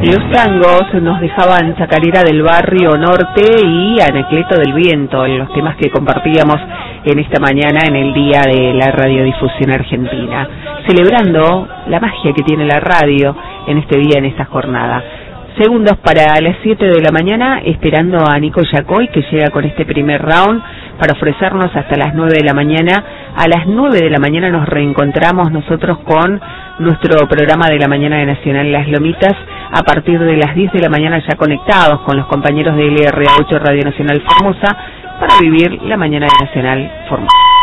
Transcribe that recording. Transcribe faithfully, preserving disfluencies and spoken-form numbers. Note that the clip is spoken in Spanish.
Los tangos nos dejaban Chacarera del Barrio Norte y Anacleto del Viento, los temas que compartíamos en esta mañana en el Día de la Radiodifusión Argentina, celebrando la magia que tiene la radio en este día, en esta jornada. Segundos para las siete de la mañana, esperando a Nico Yacoy, que llega con este primer round para ofrecernos hasta las nueve de la mañana. A las nueve de la mañana nos reencontramos nosotros con nuestro programa de la mañana de Nacional Las Lomitas, a partir de las diez de la mañana ya conectados con los compañeros de L R A ocho Radio Nacional Formosa para vivir la mañana de Nacional Formosa.